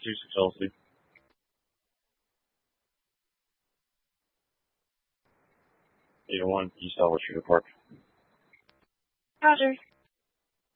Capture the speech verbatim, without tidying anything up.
Massachusetts, Chelsea. eight oh one East Albert Street Park. Roger.